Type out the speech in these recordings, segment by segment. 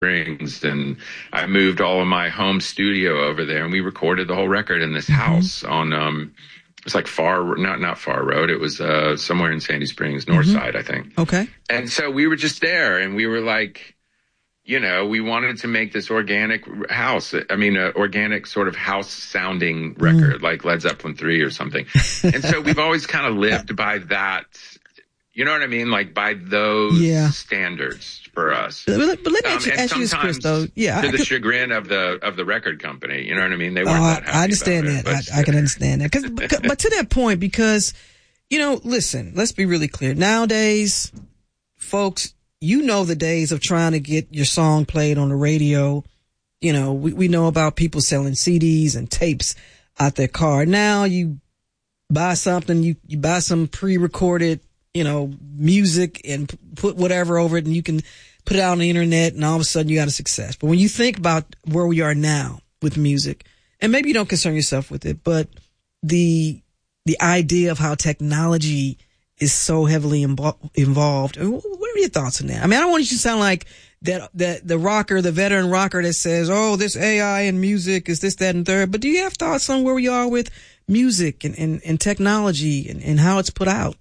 Springs, and I moved all of my home studio over there, and we recorded the whole record in this house on it's like not Far Road. It was somewhere in Sandy Springs, North Side, I think. Okay. And so we were just there, and we were like, you know, we wanted to make this organic organic sort of house sounding record, like Led Zeppelin 3 or something. And so we've always kind of lived by that, you know what I mean? Like by those standards for us. But let me ask you this, Chris, though. Yeah. To the chagrin of the record company, you know what I mean? They weren't that happy. I understand about that. It, I can understand that. But to that point, because, you know, listen, let's be really clear. Nowadays, folks, you know the days of trying to get your song played on the radio. You know, we know about people selling CDs and tapes out their car. Now you buy something, you buy some pre-recorded, you know, music and put whatever over it, and you can put it out on the internet, and all of a sudden you got a success. But when you think about where we are now with music, and maybe you don't concern yourself with it, but the idea of how technology is so heavily involved. What are your thoughts on that? I mean, I don't want you to sound like that the rocker, the veteran rocker that says, oh, this AI and music is this, that, and third. But do you have thoughts on where we are with music and technology and how it's put out?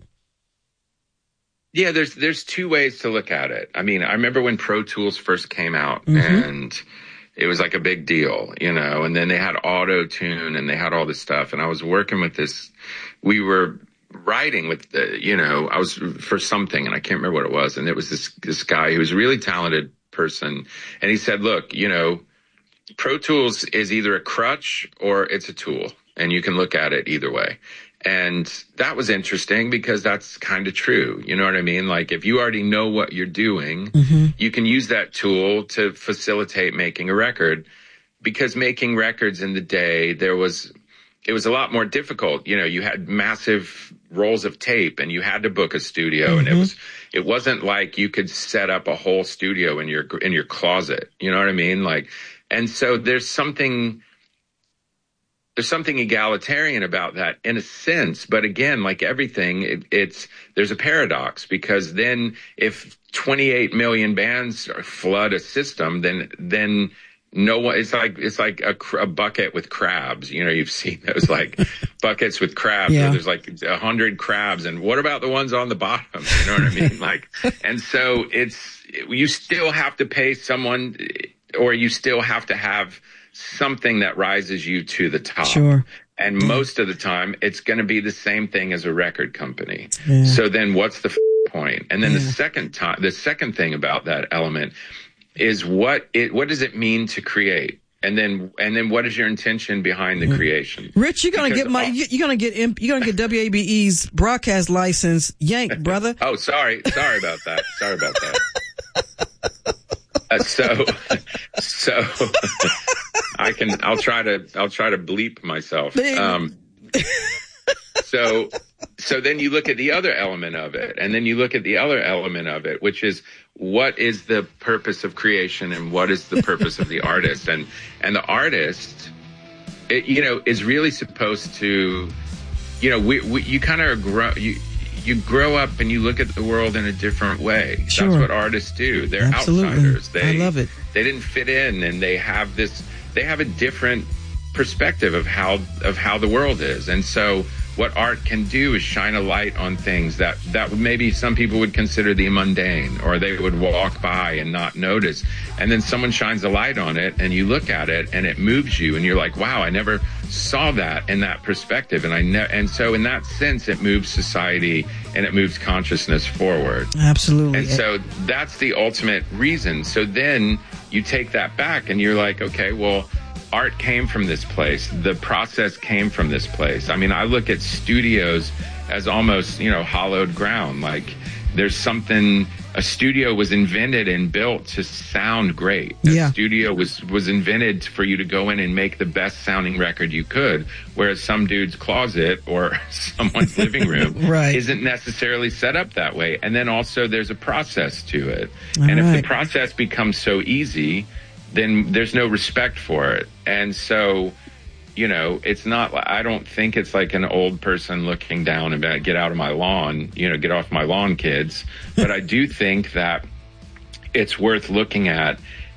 Yeah, there's two ways to look at it. I mean, I remember when Pro Tools first came out, and it was like a big deal, you know, and then they had auto tune and they had all this stuff. And I was working with this, we were writing with, you know, I was for something, and I can't remember what it was. And it was this guy who was a really talented person. And he said, look, you know, Pro Tools is either a crutch or it's a tool, and you can look at it either way. And that was interesting because that's kind of true. You know what I mean? Like if you already know what you're doing, you can use that tool to facilitate making a record, because making records in the day, it was a lot more difficult. You know, you had massive rolls of tape and you had to book a studio, and it wasn't like you could set up a whole studio in your closet. You know what I mean? Like, and so there's something egalitarian about that in a sense. But again, like everything, there's a paradox, because then if 28 million bands flood a system, then no one, it's like a bucket with crabs. You know, you've seen those like buckets with crabs where there's like 100 crabs. And what about the ones on the bottom? You know what I mean? Like, and so you still have to pay someone, or you still have to have something that rises you to the top. Sure. And most of the time, it's going to be the same thing as a record company. Yeah. So then what's the point? And then the second thing about that element is what does it mean to create? And then what is your intention behind the creation? Rich, you're gonna get WABE's broadcast license yanked, brother. Oh, sorry about that. So I'll try to bleep myself. So then you look at the other element of it, and then you look at the other element of it, which is what is the purpose of creation and what is the purpose of the artist, and the artist, you know, is really supposed to, you know, you kind of grow. You grow up and you look at the world in a different way. Sure. That's what artists do. They're outsiders. I love it. They didn't fit in, and they have a different perspective of how the world is. And so what art can do is shine a light on things that maybe some people would consider the mundane, or they would walk by and not notice. And then someone shines a light on it, and you look at it and it moves you, and you're like, wow, I never saw that in that perspective. And so in that sense, it moves society and it moves consciousness forward. Absolutely. And so that's the ultimate reason. So then you take that back and you're like, okay, well, art came from this place. The process came from this place. I mean, I look at studios as almost, you know, hollowed ground. Like there's something, a studio was invented and built to sound great. A studio was invented for you to go in and make the best sounding record you could, whereas some dude's closet or someone's living room isn't necessarily set up that way. And then also there's a process to it. And if the process becomes so easy, then there's no respect for it. And so, you know, it's not, I don't think it's like an old person looking down and get out of my lawn, you know, get off my lawn, kids. But I do think that it's worth looking at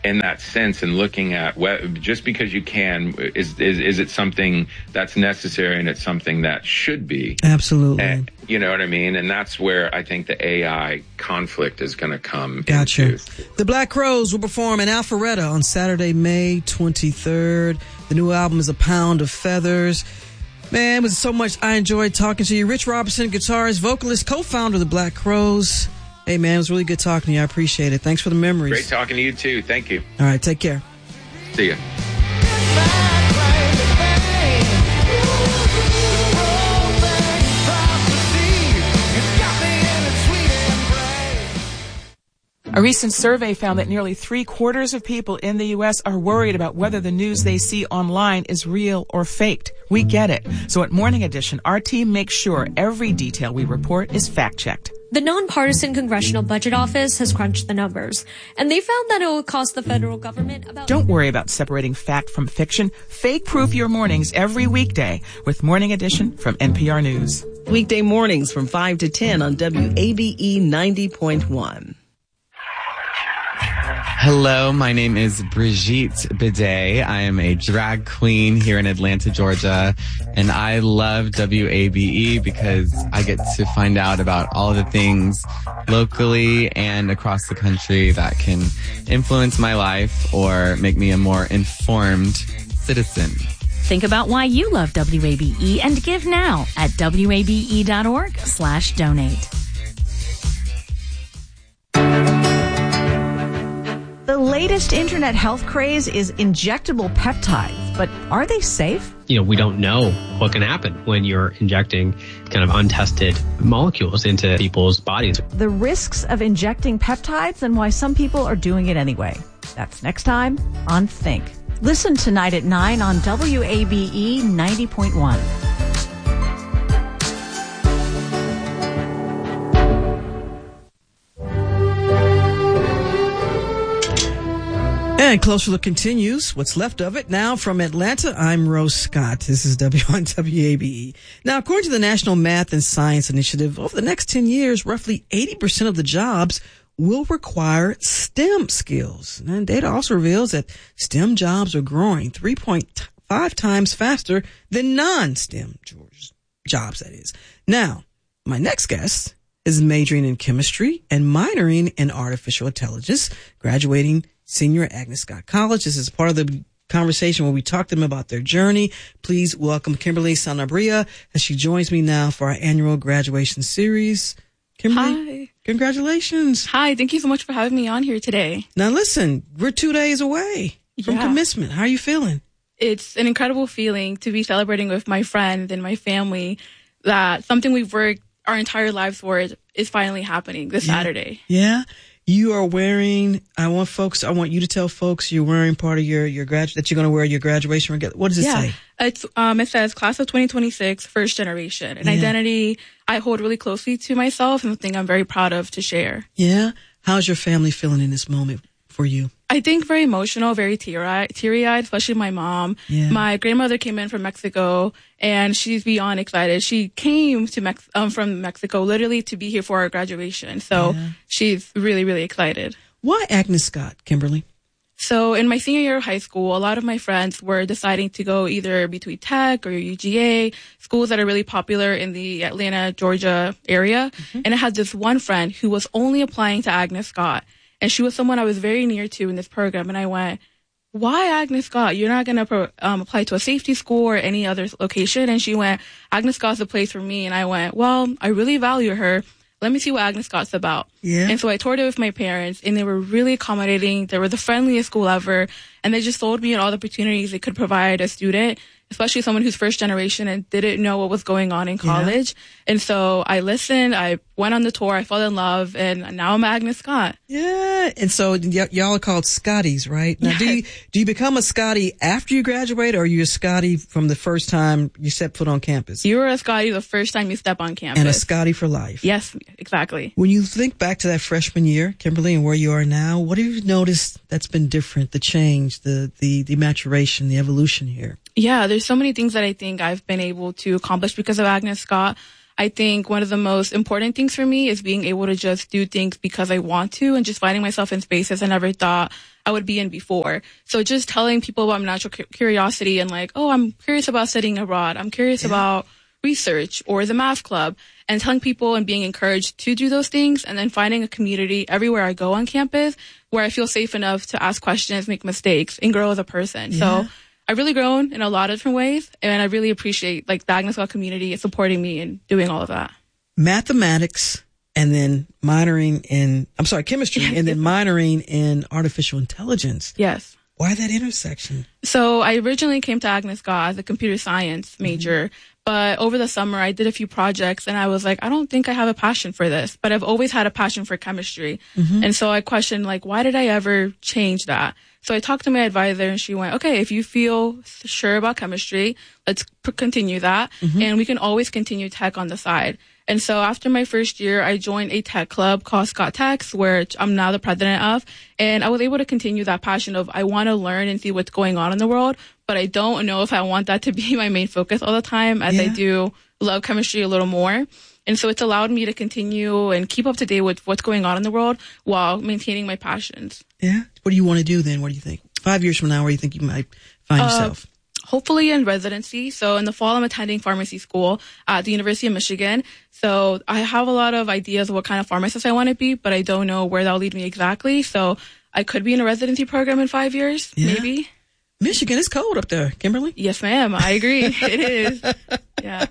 in that sense, and looking at just because you can, is it something that's necessary, and it's something that should be. Absolutely. And, you know what I mean? And that's where I think the AI conflict is going to come. Gotcha. Into. The Black Crowes will perform in Alpharetta on Saturday, May 23rd. The new album is A Pound of Feathers. Man, it was so much. I enjoyed talking to you. Rich Robertson, guitarist, vocalist, co-founder of the Black Crowes. Hey, man, it was really good talking to you. I appreciate it. Thanks for the memories. Great talking to you, too. Thank you. All right, take care. See ya. A recent survey found that nearly 3/4 of people in the U.S. are worried about whether the news they see online is real or faked. We get it. So at Morning Edition, our team makes sure every detail we report is fact-checked. The nonpartisan Congressional Budget Office has crunched the numbers, and they found that it will cost the federal government about... Don't worry about separating fact from fiction. Fake-proof your mornings every weekday with Morning Edition from NPR News. Weekday mornings from 5 to 10 on WABE 90.1. Hello, my name is Brigitte Bidet. I am a drag queen here in Atlanta, Georgia, and I love WABE because I get to find out about all the things locally and across the country that can influence my life or make me a more informed citizen. Think about why you love WABE and give now at wabe.org/donate. The latest internet health craze is injectable peptides, but are they safe? We don't know what can happen when you're injecting kind of untested molecules into people's bodies. The risks of injecting peptides and why some people are doing it anyway. That's next time on Think. Listen tonight at 9 on WABE 90.1. And Closer Look continues. What's left of it now from Atlanta? I'm Rose Scott. This is WABE. Now, according to the National Math and Science Initiative, over the next 10 years, roughly 80% of the jobs will require STEM skills. And data also reveals that STEM jobs are growing 3.5 times faster than non-STEM jobs, that is. Now, my next guest is majoring in chemistry and minoring in artificial intelligence, graduating senior at Agnes Scott College. This is part of the conversation where we talk to them about their journey. Please welcome Kimberly Sanabria as she joins me now for our annual graduation series. Kimberly, hi. Congratulations. Hi, thank you so much for having me on here today. Now listen, we're 2 days away from commencement. How are you feeling? It's an incredible feeling to be celebrating with my friends and my family that something we've worked our entire lives for is finally happening this Saturday. Yeah. You are wearing, I want you to tell folks you're wearing part of your that you're going to wear your graduation. What does it say? It says Class of 2026, First Generation, an identity I hold really closely to myself and something I'm very proud of to share. Yeah. How's your family feeling in this moment for you? I think very emotional, very teary-eyed, especially my mom. Yeah. My grandmother came in from Mexico, and she's beyond excited. She came to from Mexico literally to be here for our graduation. So she's really, really excited. Why Agnes Scott, Kimberly? So in my senior year of high school, a lot of my friends were deciding to go either between Tech or UGA, schools that are really popular in the Atlanta, Georgia area. Mm-hmm. And I had this one friend who was only applying to Agnes Scott. And she was someone I was very near to in this program. And I went, why Agnes Scott? You're not going to apply to a safety school or any other location. And she went, Agnes Scott's the place for me. And I went, well, I really value her. Let me see what Agnes Scott's about. Yeah. And so I toured it with my parents, and they were really accommodating. They were the friendliest school ever. And they just sold me on all the opportunities they could provide a student, especially someone who's first generation and didn't know what was going on in college. Yeah. And so I listened, I went on the tour, I fell in love, and now I'm Agnes Scott. Yeah. And so y'all are called Scotties, right? Now, do you become a Scottie after you graduate, or are you a Scottie from the first time you set foot on campus? You're a Scottie the first time you step on campus. And a Scottie for life. Yes, exactly. When you think back to that freshman year, Kimberly, and where you are now, what have you noticed that's been different, the change, the maturation, the evolution here? Yeah, there's so many things that I think I've been able to accomplish because of Agnes Scott. I think one of the most important things for me is being able to just do things because I want to, and just finding myself in spaces I never thought I would be in before. So just telling people about natural curiosity and like, oh, I'm curious about studying abroad. I'm curious about research or the math club, and telling people and being encouraged to do those things, and then finding a community everywhere I go on campus where I feel safe enough to ask questions, make mistakes, and grow as a person. So I've really grown in a lot of different ways, and I really appreciate like the Agnes Scott community supporting me and doing all of that. Mathematics, and then chemistry, and then minoring in artificial intelligence. Yes. Why that intersection? So I originally came to Agnes Scott as a computer science major, but over the summer I did a few projects and I was like, I don't think I have a passion for this, but I've always had a passion for chemistry. And so I questioned, like, why did I ever change that? So I talked to my advisor and she went, okay, if you feel sure about chemistry, let's continue that. And we can always continue tech on the side. And so after my first year, I joined a tech club called Scott Techs, where I'm now the president of. And I was able to continue that passion of I want to learn and see what's going on in the world, but I don't know if I want that to be my main focus all the time, as I do love chemistry a little more. And so it's allowed me to continue and keep up to date with what's going on in the world while maintaining my passions. Yeah. What do you want to do then? What do you think? 5 years from now, where do you think you might find yourself? Hopefully in residency. So in the fall, I'm attending pharmacy school at the University of Michigan. So I have a lot of ideas of what kind of pharmacist I want to be, but I don't know where that'll lead me exactly. So I could be in a residency program in 5 years, maybe. Michigan is cold up there, Kimberly. Yes, ma'am. I agree. It is. Yeah.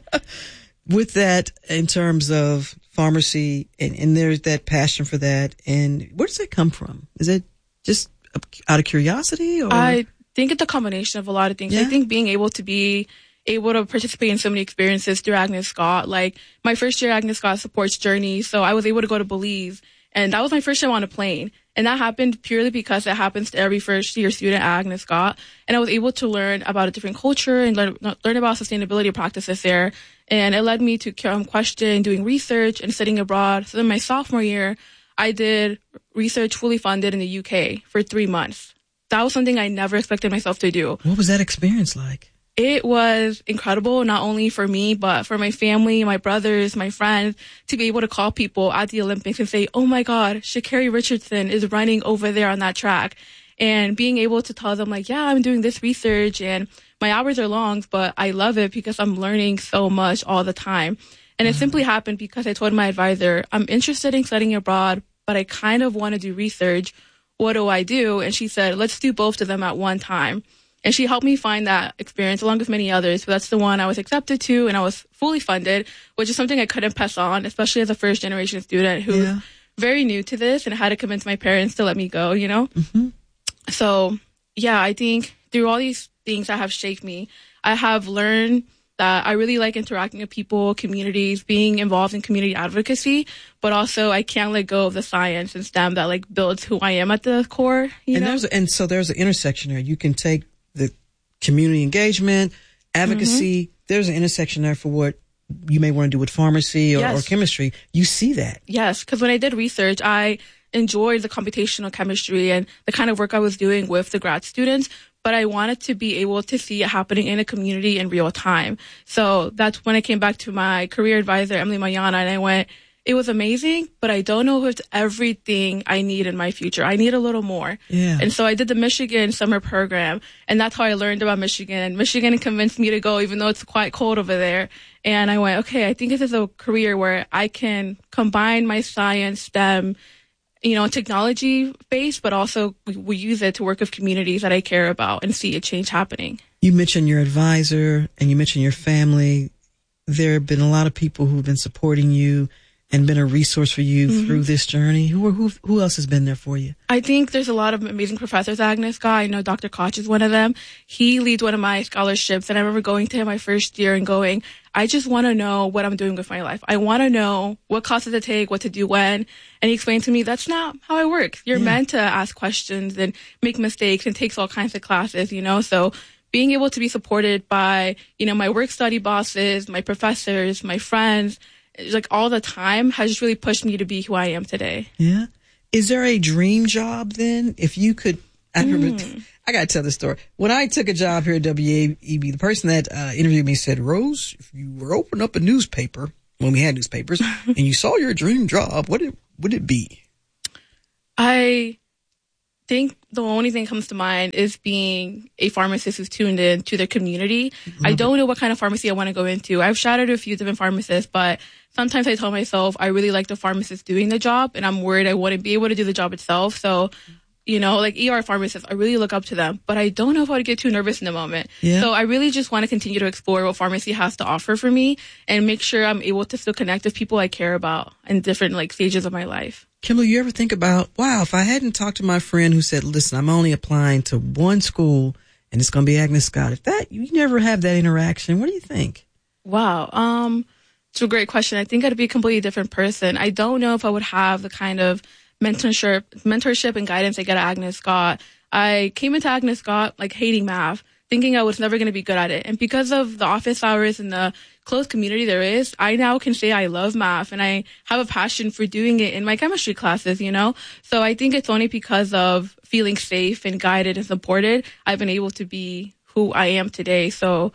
With that, in terms of pharmacy, and there's that passion for that, and where does that come from? Is it just out of curiosity? Or? I think it's a combination of a lot of things. I think being able to participate in so many experiences through Agnes Scott. Like my first year, Agnes Scott supports Journey, so I was able to go to Belize, and that was my first time on a plane. And that happened purely because it happens to every first year student at Agnes Scott. And I was able to learn about a different culture and learn about sustainability practices there. And it led me to question doing research and studying abroad. So then my sophomore year, I did research fully funded in the UK for 3 months. That was something I never expected myself to do. What was that experience like? It was incredible, not only for me, but for my family, my brothers, my friends, to be able to call people at the Olympics and say, oh my God, Sha'Carri Richardson is running over there on that track. And being able to tell them like, yeah, I'm doing this research and my hours are long, but I love it because I'm learning so much all the time. And it simply happened because I told my advisor, I'm interested in studying abroad, but I kind of want to do research. What do I do? And she said, let's do both of them at one time. And she helped me find that experience along with many others. But that's the one I was accepted to, and I was fully funded, which is something I couldn't pass on, especially as a first generation student who's very new to this and had to convince my parents to let me go, you know? So, yeah, I think through all these things that have shaped me, I have learned that I really like interacting with people, communities, being involved in community advocacy, but also I can't let go of the science and STEM that like builds who I am at the core, you know? So there's an intersection there. You can take the community engagement, advocacy. There's an intersection there for what you may want to do with pharmacy or chemistry. You see that. Yes, because when I did research, I enjoyed the computational chemistry and the kind of work I was doing with the grad students, but I wanted to be able to see it happening in a community in real time. So that's when I came back to my career advisor, Emily Mayana, and I went, it was amazing, but I don't know if it's everything I need in my future. I need a little more. Yeah. And so I did the Michigan summer program, and that's how I learned about Michigan. Michigan convinced me to go, even though it's quite cold over there. And I went, okay, I think this is a career where I can combine my science, STEM, you know, technology base, but also we use it to work with communities that I care about and see a change happening. You mentioned your advisor and you mentioned your family. There have been a lot of people who've been supporting you and been a resource for you through this journey. Who else has been there for you? I think there's a lot of amazing professors at Agnes Scott. I know Dr. Koch is one of them. He leads one of my scholarships, and I remember going to him my first year and going, I just want to know what I'm doing with my life. I want to know what classes to take, what to do when. And he explained to me, that's not how it works. You're meant to ask questions and make mistakes and take all kinds of classes, you know? So being able to be supported by, you know, my work study bosses, my professors, my friends, like all the time has just really pushed me to be who I am today. Yeah. Is there a dream job then? If you could, I remember, I got to tell this story. When I took a job here at WAEB, the person that interviewed me said, Rose, if you were opening up a newspaper, when we had newspapers, and you saw your dream job, what would it be? I think the only thing that comes to mind is being a pharmacist who's tuned in to their community. I don't know what kind of pharmacy I want to go into. I've shadowed a few different pharmacists, but sometimes I tell myself I really like the pharmacist doing the job, and I'm worried I wouldn't be able to do the job itself. So, like ER pharmacists, I really look up to them, but I don't know if I would get too nervous in the moment. Yeah. So I really just want to continue to explore what pharmacy has to offer for me and make sure I'm able to still connect with people I care about in different stages of my life. Kimberly, you ever think about, wow, if I hadn't talked to my friend who said, listen, I'm only applying to one school and it's going to be Agnes Scott. You never have that interaction, what do you think? Wow. It's a great question. I think I'd be a completely different person. I don't know if I would have the kind of mentorship and guidance I get at Agnes Scott. I came into Agnes Scott hating math, thinking I was never going to be good at it. And because of the office hours and the close community there is, I now can say I love math and I have a passion for doing it in my chemistry classes, So I think it's only because of feeling safe and guided and supported I've been able to be who I am today. So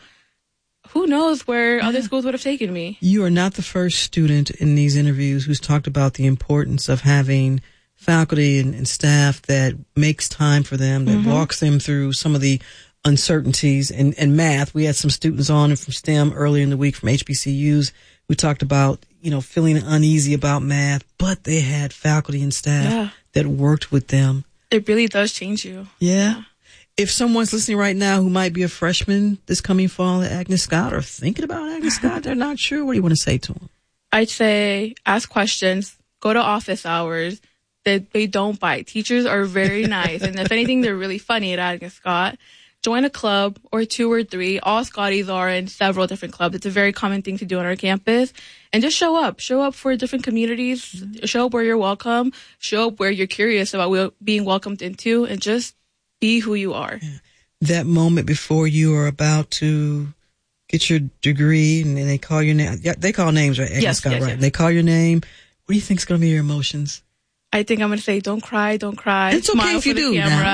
who knows where other schools would have taken me. You are not the first student in these interviews who's talked about the importance of having faculty and staff that makes time for them, that walks them through some of the uncertainties and math. We had some students on from STEM earlier in the week from HBCUs. We talked about, feeling uneasy about math, but they had faculty and staff that worked with them. It really does change you. Yeah. If someone's listening right now who might be a freshman this coming fall at Agnes Scott or thinking about Agnes Scott, they're not sure, what do you want to say to them? I'd say ask questions, go to office hours. They don't bite. Teachers are very nice. And if anything, they're really funny at Agnes Scott. Join a club or 2 or 3. All Scotties are in several different clubs. It's a very common thing to do on our campus. And just show up. Show up for different communities. Show up where you're welcome. Show up where you're curious about being welcomed into. And just be who you are. Yeah. That moment before you are about to get your degree and they call your name. Yeah, they call names, right? Yes, Scott, yes, right? Yes. They call your name. What do you think is going to be your emotions? I think I'm going to say, don't cry. It's okay if you do.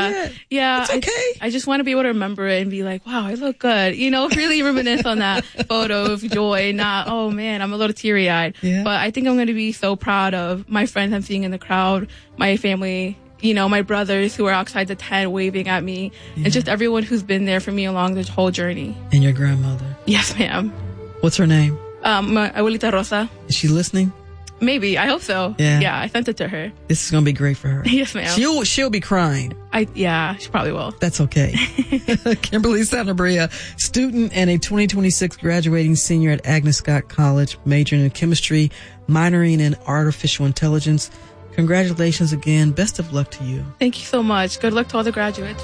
Yeah, it's okay. I just want to be able to remember it and be like, wow, I look good. Really reminisce on that photo of joy, not, oh man, I'm a little teary eyed. Yeah. But I think I'm going to be so proud of my friends I'm seeing in the crowd, my family, my brothers who are outside the tent waving at me, and just everyone who's been there for me along the whole journey. And your grandmother? Yes, ma'am. What's her name? My abuelita Rosa. Is she listening? Maybe. I hope so. Yeah, I sent it to her. This is going to be great for her. Yes, ma'am. She'll be crying. She probably will. That's okay. Kimberly Santabria, student and a 2026 graduating senior at Agnes Scott College, majoring in chemistry, minoring in artificial intelligence. Congratulations again. Best of luck to you. Thank you so much. Good luck to all the graduates.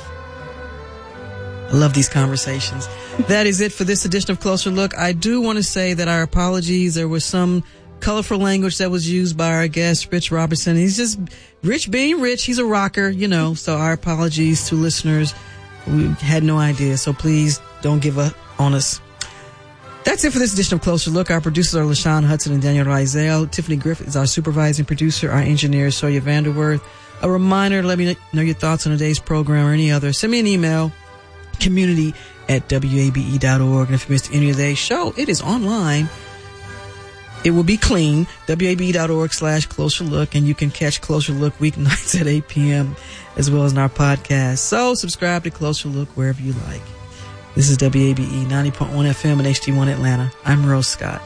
I love these conversations. That is it for this edition of Closer Look. I do want to say that our apologies. There was some colorful language that was used by our guest, Rich Robertson. He's just Rich being Rich. He's a rocker, so our apologies to listeners. We had no idea. So please don't give up on us. That's it for this edition of Closer Look. Our producers are LaShawn Hudson and Daniel Rizal. Tiffany Griffith is our supervising producer. Our engineer is Sawyer Vanderworth. A reminder to let me know your thoughts on today's program or any other. Send me an email, community@wabe.org. And if you missed any of today's show, it is online. It will be clean, wabe.org/Closer Look, and you can catch Closer Look weeknights at 8 p.m. as well as in our podcast. So subscribe to Closer Look wherever you like. This is WABE 90.1 FM and HD1 Atlanta. I'm Rose Scott.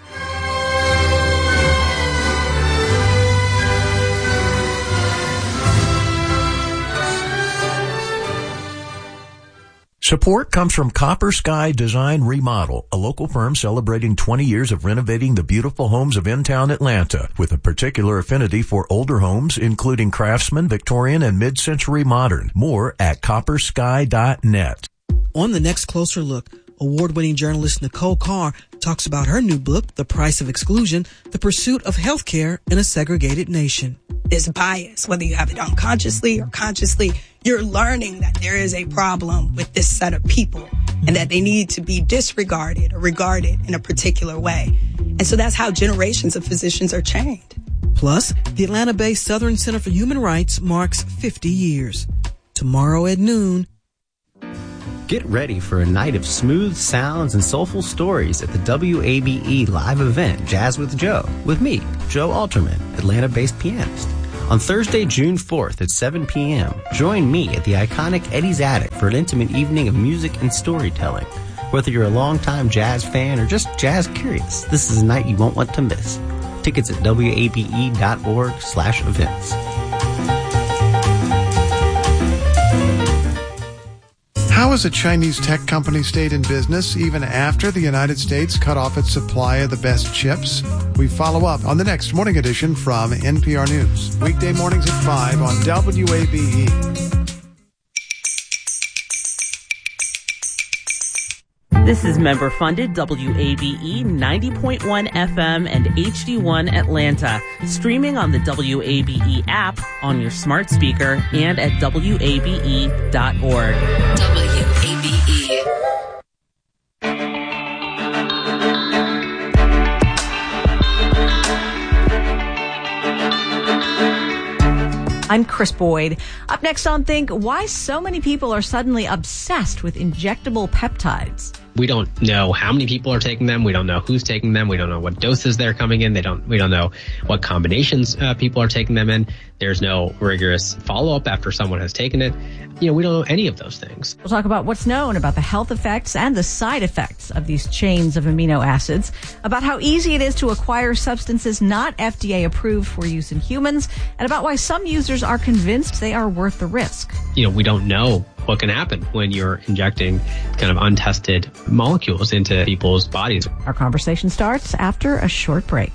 Support comes from Copper Sky Design Remodel, a local firm celebrating 20 years of renovating the beautiful homes of in-town Atlanta, with a particular affinity for older homes, including Craftsman, Victorian, and mid-century modern. More at coppersky.net. On the next Closer Look, award-winning journalist Nicole Carr talks about her new book, The Price of Exclusion, The Pursuit of Healthcare in a Segregated Nation. There's bias, whether you have it unconsciously or consciously. You're learning that there is a problem with this set of people and that they need to be disregarded or regarded in a particular way. And so that's how generations of physicians are trained. Plus, the Atlanta-based Southern Center for Human Rights marks 50 years. Tomorrow at noon. Get ready for a night of smooth sounds and soulful stories at the WABE live event, Jazz with Joe, with me, Joe Alterman, Atlanta-based pianist. On Thursday, June 4th at 7 p.m., join me at the iconic Eddie's Attic for an intimate evening of music and storytelling. Whether you're a longtime jazz fan or just jazz curious, this is a night you won't want to miss. Tickets at wabe.org/events. How has a Chinese tech company stayed in business even after the United States cut off its supply of the best chips? We follow up on the next morning edition from NPR News. Weekday mornings at 5 on WABE. This is member-funded WABE 90.1 FM and HD1 Atlanta, streaming on the WABE app on your smart speaker and at WABE.org. WABE. I'm Chris Boyd. Up next on Think, why so many people are suddenly obsessed with injectable peptides. We don't know how many people are taking them. We don't know who's taking them. We don't know what doses they're coming in. We don't know what combinations people are taking them in. There's no rigorous follow-up after someone has taken it. We don't know any of those things. We'll talk about what's known about the health effects and the side effects of these chains of amino acids, about how easy it is to acquire substances not FDA approved for use in humans, and about why some users are convinced they are worth the risk. We don't know what can happen when you're injecting kind of untested molecules into people's bodies. Our conversation starts after a short break.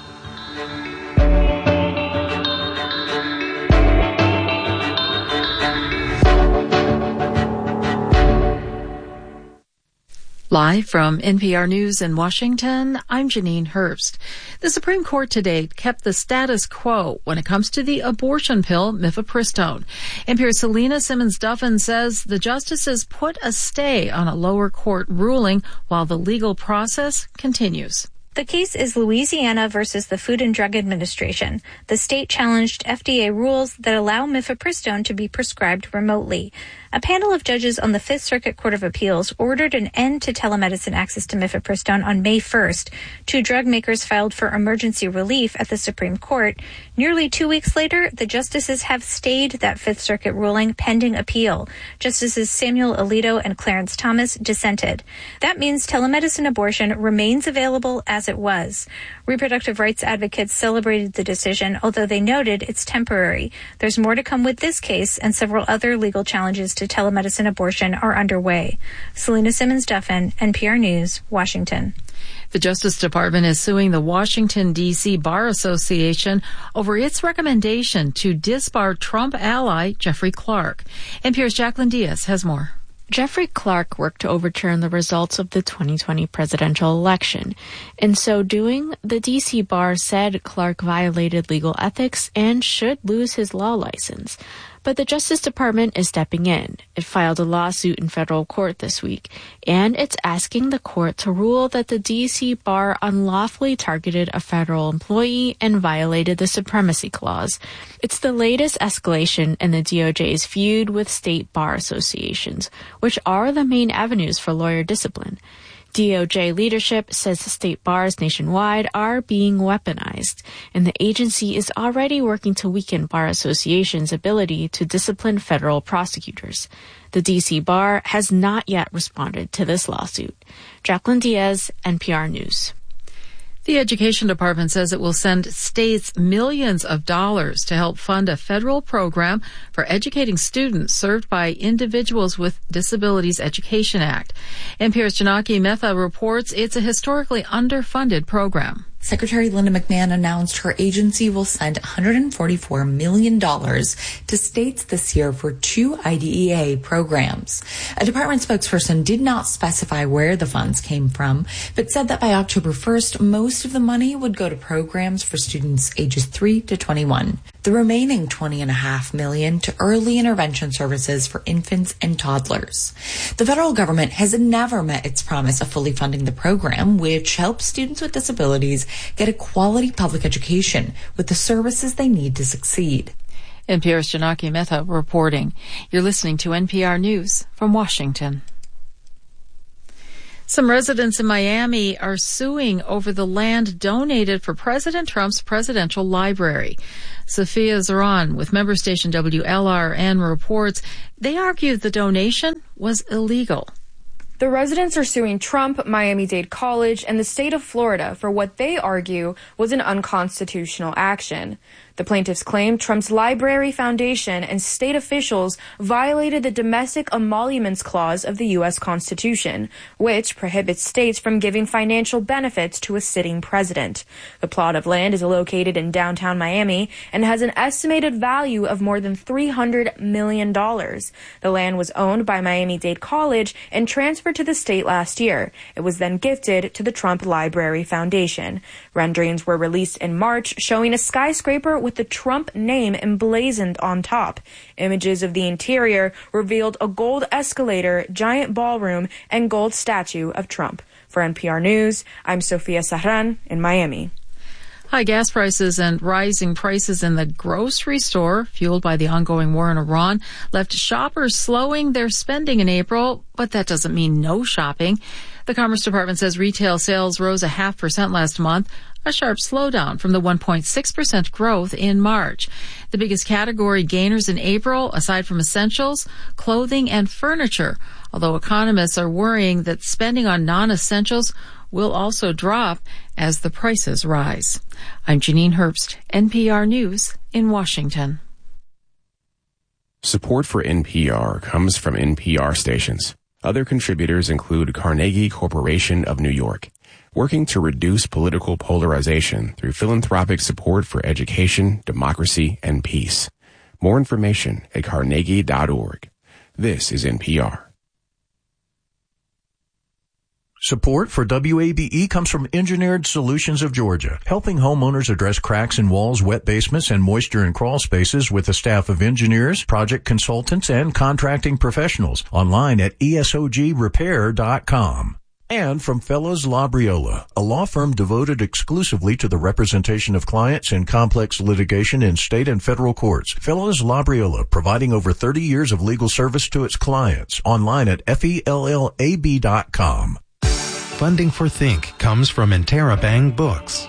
Live from NPR News in Washington, I'm Janine Herbst. The Supreme Court today kept the status quo when it comes to the abortion pill mifepristone. NPR's Selena Simmons-Duffin says the justices put a stay on a lower court ruling while the legal process continues. The case is Louisiana versus the Food and Drug Administration. The state challenged FDA rules that allow mifepristone to be prescribed remotely. A panel of judges on the Fifth Circuit Court of Appeals ordered an end to telemedicine access to mifepristone on May 1st. Two drug makers filed for emergency relief at the Supreme Court. Nearly 2 weeks later, the justices have stayed that Fifth Circuit ruling pending appeal. Justices Samuel Alito and Clarence Thomas dissented. That means telemedicine abortion remains available as it was. Reproductive rights advocates celebrated the decision, although they noted it's temporary. There's more to come with this case, and several other legal challenges to telemedicine abortion are underway. Selena Simmons-Duffin, NPR News, Washington. The Justice Department is suing the Washington, D.C. Bar Association over its recommendation to disbar Trump ally Jeffrey Clark. NPR's Jacqueline Diaz has more. Jeffrey Clark worked to overturn the results of the 2020 presidential election. In so doing, the D.C. Bar said Clark violated legal ethics and should lose his law license. But the Justice Department is stepping in. It filed a lawsuit in federal court this week, and it's asking the court to rule that the D.C. Bar unlawfully targeted a federal employee and violated the Supremacy Clause. It's the latest escalation in the DOJ's feud with state bar associations, which are the main avenues for lawyer discipline. DOJ leadership says the state bars nationwide are being weaponized, and the agency is already working to weaken bar associations' ability to discipline federal prosecutors. The D.C. Bar has not yet responded to this lawsuit. Jacqueline Diaz, NPR News. The Education Department says it will send states millions of dollars to help fund a federal program for educating students served by Individuals with Disabilities Education Act. NPR's Janaki Mehta reports it's a historically underfunded program. Secretary Linda McMahon announced her agency will send $144 million to states this year for 2 IDEA programs. A department spokesperson did not specify where the funds came from, but said that by October 1st, most of the money would go to programs for students ages 3 to 21. The remaining $20.5 million to early intervention services for infants and toddlers. The federal government has never met its promise of fully funding the program, which helps students with disabilities get a quality public education with the services they need to succeed. NPR's Janaki Mehta reporting. You're listening to NPR News from Washington. Some residents in Miami are suing over the land donated for President Trump's presidential library. Sophia Zaran with member station WLRN reports they argue the donation was illegal. The residents are suing Trump, Miami-Dade College, and the state of Florida for what they argue was an unconstitutional action. The plaintiffs claim Trump's Library Foundation and state officials violated the Domestic Emoluments Clause of the U.S. Constitution, which prohibits states from giving financial benefits to a sitting president. The plot of land is located in downtown Miami and has an estimated value of more than $300 million. The land was owned by Miami-Dade College and transferred to the state last year. It was then gifted to the Trump Library Foundation. Renderings were released in March showing a skyscraper with the Trump name emblazoned on top. Images of the interior revealed a gold escalator, giant ballroom, and gold statue of Trump. For NPR News, I'm Sophia Zaran in Miami. High gas prices and rising prices in the grocery store, fueled by the ongoing war in Iran, left shoppers slowing their spending in April, but that doesn't mean no shopping. The Commerce Department says retail sales rose 0.5% last month, a sharp slowdown from the 1.6% growth in March. The biggest category gainers in April, aside from essentials, clothing and furniture, although economists are worrying that spending on non-essentials will also drop as the prices rise. I'm Janine Herbst, NPR News in Washington. Support for NPR comes from NPR stations. Other contributors include Carnegie Corporation of New York, working to reduce political polarization through philanthropic support for education, democracy, and peace. More information at carnegie.org. This is NPR. Support for WABE comes from Engineered Solutions of Georgia, helping homeowners address cracks in walls, wet basements, and moisture in crawl spaces with a staff of engineers, project consultants, and contracting professionals. Online at esogrepair.com. And from Fellows Labriola, a law firm devoted exclusively to the representation of clients in complex litigation in state and federal courts. Fellows Labriola, providing over 30 years of legal service to its clients. Online at FELLAB.com. Funding for Think comes from Interabang Books.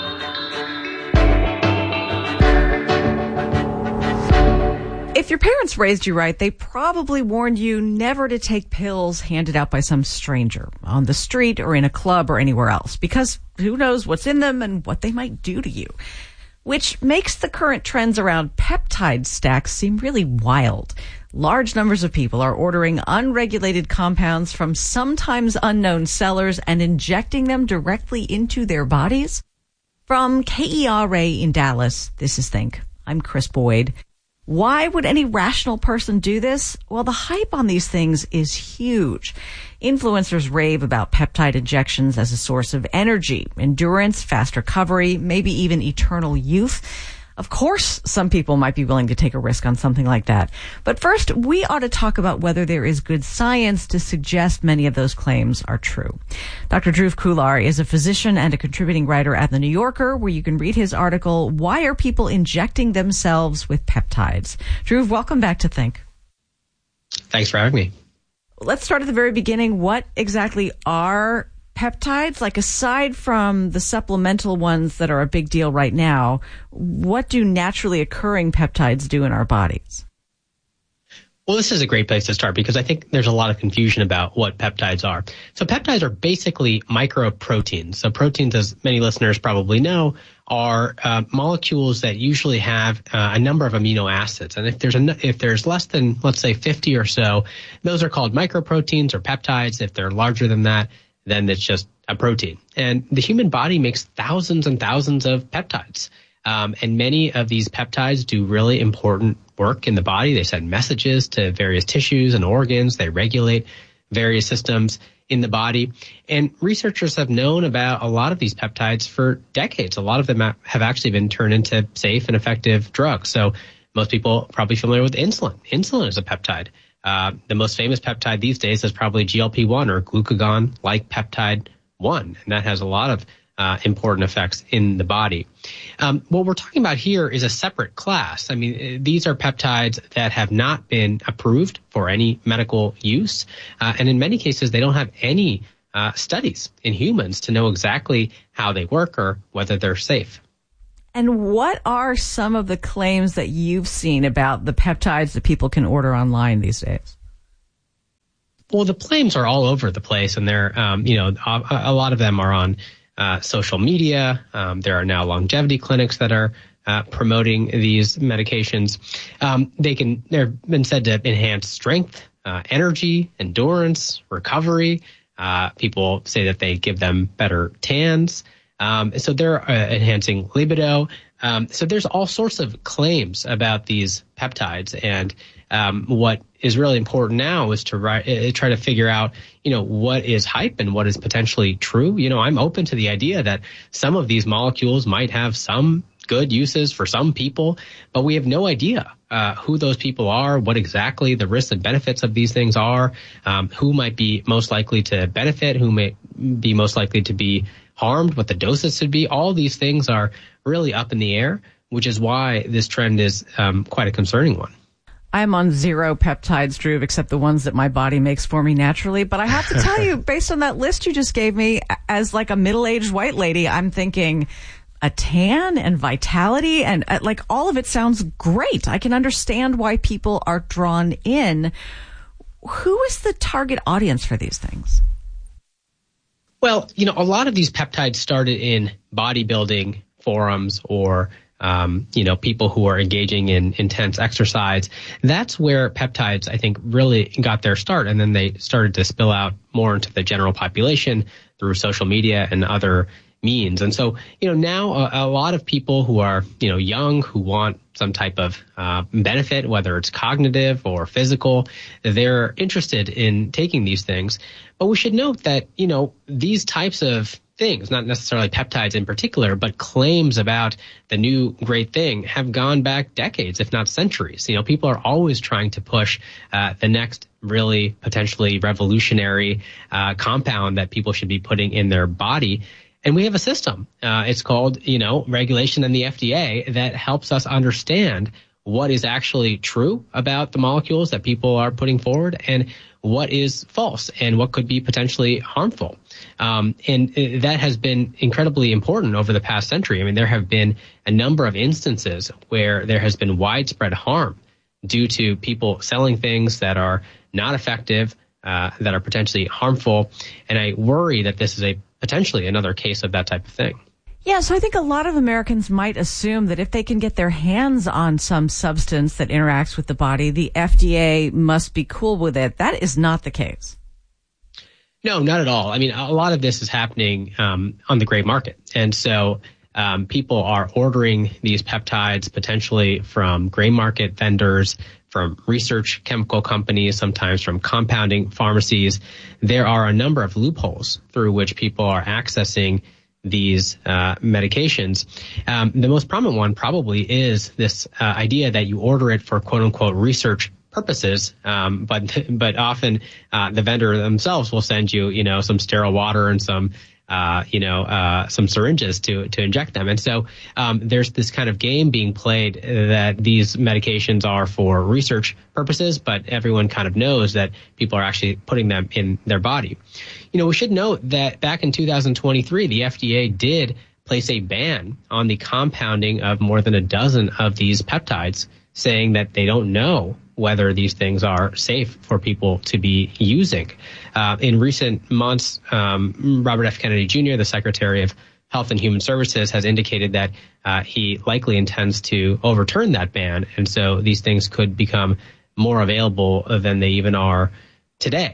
If your parents raised you right, they probably warned you never to take pills handed out by some stranger on the street or in a club or anywhere else, because who knows what's in them and what they might do to you. Which makes the current trends around peptide stacks seem really wild. Large numbers of people are ordering unregulated compounds from sometimes unknown sellers and injecting them directly into their bodies. From KERA in Dallas, this is Think. I'm Chris Boyd. Why would any rational person do this? Well, the hype on these things is huge. Influencers rave about peptide injections as a source of energy, endurance, fast recovery, maybe even eternal youth. Of course, some people might be willing to take a risk on something like that. But first, we ought to talk about whether there is good science to suggest many of those claims are true. Dr. Dhruv Khullar is a physician and a contributing writer at The New Yorker, where you can read his article, Why Are People Injecting Themselves with Peptides? Dhruv, welcome back to Think. Thanks for having me. Let's start at the very beginning. What exactly are peptides? Like, aside from the supplemental ones that are a big deal right now, what do naturally occurring peptides do in our bodies? Well, this is a great place to start because I think there's a lot of confusion about what peptides are. So peptides are basically microproteins. So proteins, as many listeners probably know, are molecules that usually have a number of amino acids. And if there's less than, let's say, 50 or so, those are called microproteins or peptides. If they're larger than that, then it's just a protein. And the human body makes thousands and thousands of peptides. And many of these peptides do really important work in the body. They send messages to various tissues and organs. They regulate various systems in the body. And researchers have known about a lot of these peptides for decades. A lot of them have actually been turned into safe and effective drugs. So most people are probably familiar with insulin. Insulin is a peptide. The most famous peptide these days is probably GLP-1 or glucagon-like peptide 1, and that has a lot of important effects in the body. What we're talking about here is a separate class. I mean, these are peptides that have not been approved for any medical use, and in many cases, they don't have any studies in humans to know exactly how they work or whether they're safe. And what are some of the claims that you've seen about the peptides that people can order online these days? Well, the claims are all over the place, and they're, a lot of them are on social media. There are now longevity clinics that are promoting these medications. They've been said to enhance strength, energy, endurance, recovery. People say that they give them better tans. So they're enhancing libido. So there's all sorts of claims about these peptides. And what is really important now is to try to figure out, what is hype and what is potentially true. I'm open to the idea that some of these molecules might have some good uses for some people, but we have no idea who those people are, what exactly the risks and benefits of these things are, who might be most likely to benefit, who may be most likely to be harmed, what the doses should be. All these things are really up in the air, which is why this trend is quite a concerning one. I'm on 0 peptides, Drew, except the ones that my body makes for me naturally. But I have to tell you, based on that list you just gave me, as like a middle-aged white lady, I'm thinking a tan and vitality and all of it sounds great. I can understand why people are drawn in. Who is the target audience for these things? Well, a lot of these peptides started in bodybuilding forums or people who are engaging in intense exercise. That's where peptides, I think, really got their start. And then they started to spill out more into the general population through social media and other means. And so, now a lot of people who are, young, who want some type of benefit, whether it's cognitive or physical, they're interested in taking these things. But we should note that, these types of things, not necessarily peptides in particular, but claims about the new great thing have gone back decades, if not centuries. People are always trying to push the next really potentially revolutionary compound that people should be putting in their body. And we have a system. It's called, regulation and the FDA that helps us understand what is actually true about the molecules that people are putting forward and what is false and what could be potentially harmful. And that has been incredibly important over the past century. I mean, there have been a number of instances where there has been widespread harm due to people selling things that are not effective, that are potentially harmful. And I worry that this is potentially another case of that type of thing. Yeah, so I think a lot of Americans might assume that if they can get their hands on some substance that interacts with the body, the FDA must be cool with it. That is not the case. No, not at all. I mean, a lot of this is happening on the gray market. And so people are ordering these peptides potentially from gray market vendors, from research chemical companies, sometimes from compounding pharmacies. There are a number of loopholes through which people are accessing these medications. The most prominent one probably is this idea that you order it for quote unquote research purposes, but often the vendor themselves will send you, some sterile water and some syringes to inject them. And so there's this kind of game being played that these medications are for research purposes, but everyone kind of knows that people are actually putting them in their body. We should note that back in 2023, the FDA did place a ban on the compounding of more than a dozen of these peptides, saying that they don't know whether these things are safe for people to be using. In recent months, Robert F. Kennedy Jr., the Secretary of Health and Human Services, has indicated that he likely intends to overturn that ban. And so these things could become more available than they even are today.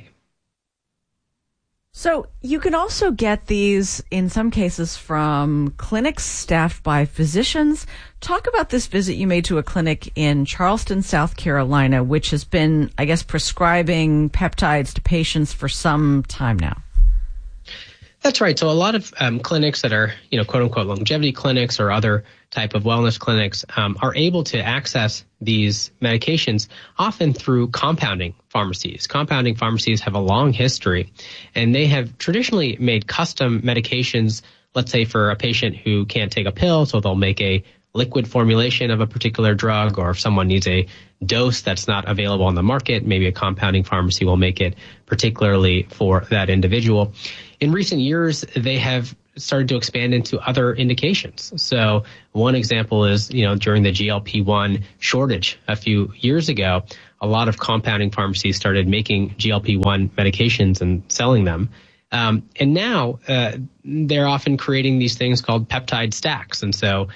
So you can also get these, in some cases, from clinics staffed by physicians. Talk about this visit you made to a clinic in Charleston, South Carolina, which has been, I guess, prescribing peptides to patients for some time now. That's right. So a lot of clinics that are, quote unquote longevity clinics or other type of wellness clinics are able to access these medications often through compounding pharmacies. Compounding pharmacies have a long history, and they have traditionally made custom medications, let's say for a patient who can't take a pill, so they'll make a liquid formulation of a particular drug, or if someone needs a dose that's not available on the market. Maybe a compounding pharmacy will make it particularly for that individual. In recent years, they have started to expand into other indications. So one example is, during the GLP-1 shortage a few years ago, a lot of compounding pharmacies started making GLP-1 medications and selling them. And now they're often creating these things called peptide stacks. And so,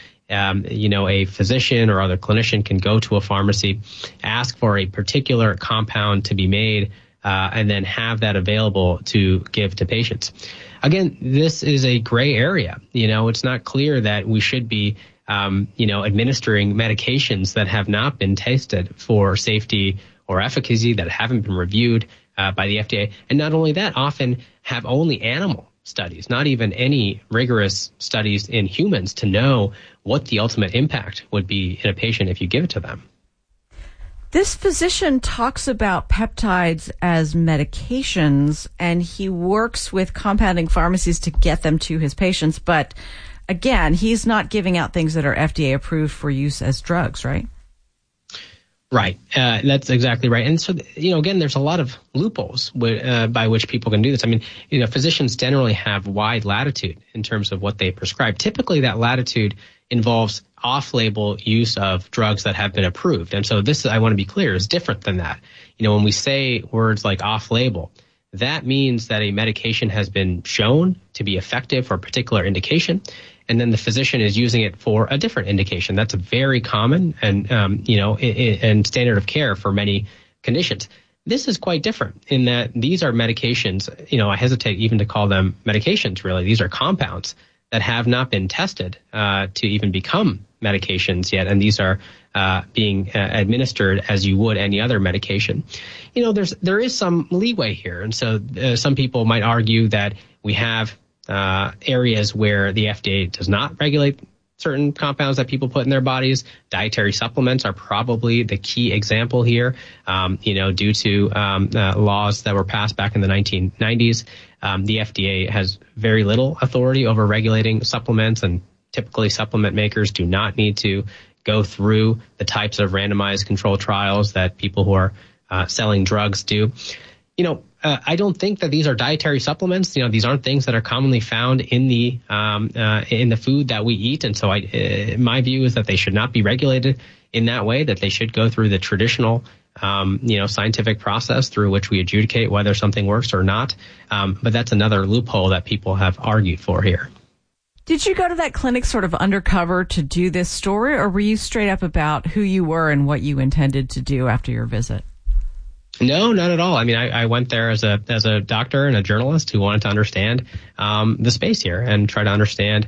a physician or other clinician can go to a pharmacy, ask for a particular compound to be made, and then have that available to give to patients. Again, this is a gray area. It's not clear that we should be, administering medications that have not been tested for safety or efficacy, that haven't been reviewed by the FDA. And not only that, often have only animal studies, not even any rigorous studies in humans to know what the ultimate impact would be in a patient if you give it to them. This physician talks about peptides as medications, and he works with compounding pharmacies to get them to his patients. But again, he's not giving out things that are FDA approved for use as drugs, right? Right. That's exactly right. And so, again, there's a lot of loopholes by which people can do this. I mean, physicians generally have wide latitude in terms of what they prescribe. Typically, that latitude involves off-label use of drugs that have been approved. And so this, I want to be clear, is different than that. When we say words like off-label, that means that a medication has been shown to be effective for a particular indication, and then the physician is using it for a different indication. That's very common and, and standard of care for many conditions. This is quite different in that these are medications, I hesitate even to call them medications, really. These are compounds that have not been tested to even become medications yet, and these are being administered as you would any other medication. There is some leeway here, and so some people might argue that we have areas where the FDA does not regulate certain compounds that people put in their bodies. Dietary supplements are probably the key example here, due to laws that were passed back in the 1990s. The FDA has very little authority over regulating supplements, and typically supplement makers do not need to go through the types of randomized control trials that people who are selling drugs do. I don't think that these are dietary supplements. These aren't things that are commonly found in the food that we eat. And so my view is that they should not be regulated in that way, that they should go through the traditional, scientific process through which we adjudicate whether something works or not. But that's another loophole that people have argued for here. Did you go to that clinic sort of undercover to do this story, or were you straight up about who you were and what you intended to do after your visit? No, not at all. I mean, I went there as a doctor and a journalist who wanted to understand the space here and try to understand,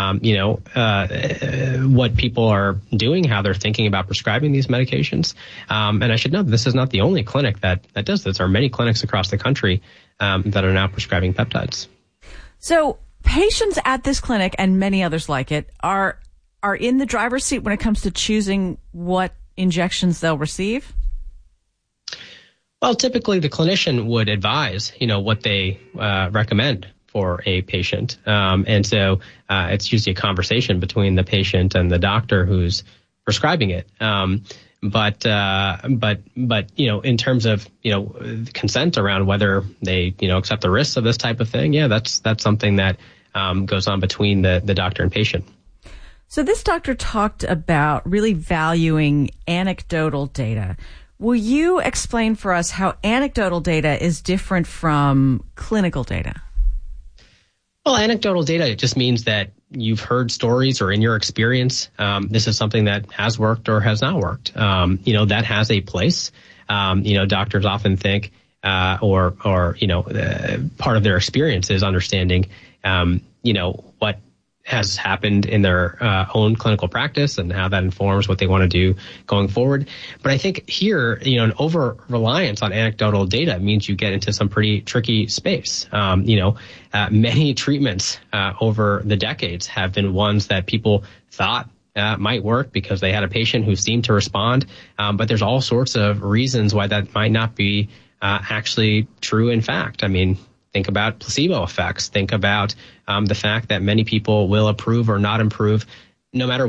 what people are doing, how they're thinking about prescribing these medications. And I should note this is not the only clinic that does this. There are many clinics across the country that are now prescribing peptides. So patients at this clinic and many others like it are in the driver's seat when it comes to choosing what injections they'll receive? Well, typically the clinician would advise, what they recommend for a patient. And so it's usually a conversation between the patient and the doctor who's prescribing it. But in terms of, consent around whether they, accept the risks of this type of thing, that's something that goes on between the doctor and patient. So this doctor talked about really valuing anecdotal data. Will you explain for us how anecdotal data is different from clinical data? Well, anecdotal data just means that you've heard stories, or in your experience, this is something that has worked or has not worked. That has a place. Doctors often think, or part of their experience is understanding, what has happened in their own clinical practice and how that informs what they want to do going forward. But I think here, an over-reliance on anecdotal data means you get into some pretty tricky space. Many treatments over the decades have been ones that people thought might work because they had a patient who seemed to respond. But there's all sorts of reasons why that might not be actually true in fact. I mean, think about placebo effects. Think about the fact that many people will approve or not improve no matter what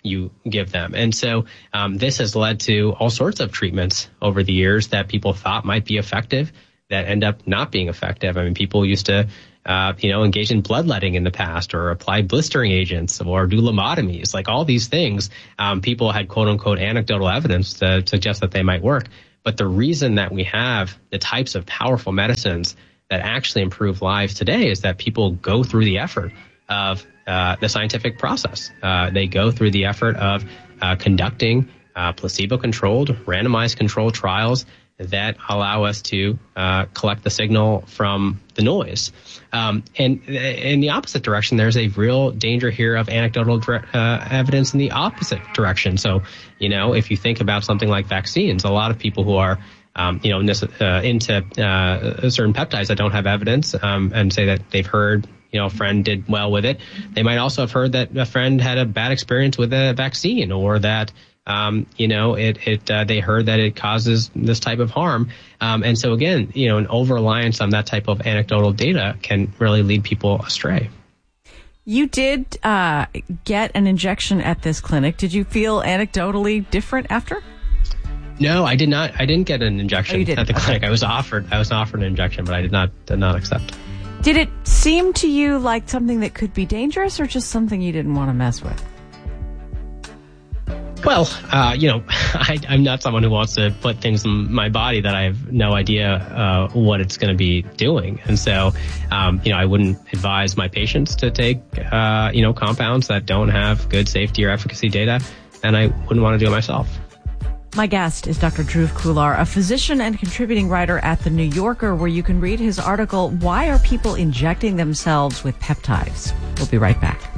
you give them. And so this has led to all sorts of treatments over the years that people thought might be effective that end up not being effective. I mean, people used to engage in bloodletting in the past, or apply blistering agents, or do lobotomies. Like all these things, people had quote unquote anecdotal evidence to suggest that they might work. But the reason that we have the types of powerful medicines that actually improve lives today is that people go through the effort of the scientific process. They go through the effort of conducting placebo-controlled, randomized controlled trials that allow us to collect the signal from the noise. And in the opposite direction, there's a real danger here of anecdotal evidence in the opposite direction. So, if you think about something like vaccines, a lot of people who are into certain peptides that don't have evidence and say that they've heard a friend did well with it. They might also have heard that a friend had a bad experience with a vaccine, or that they heard that it causes this type of harm. And so again, an over-reliance on that type of anecdotal data can really lead people astray. You did get an injection at this clinic. Did you feel anecdotally different after? No, I did not. I didn't get an injection at the clinic. Okay. I was offered an injection, but I did not accept. Did it seem to you like something that could be dangerous, or just something you didn't want to mess with? Well, I'm not someone who wants to put things in my body that I have no idea what it's going to be doing. And so, I wouldn't advise my patients to take, compounds that don't have good safety or efficacy data, and I wouldn't want to do it myself. My guest is Dr. Dhruv Khullar, a physician and contributing writer at The New Yorker, where you can read his article, Why Are People Injecting Themselves with Peptides? We'll be right back.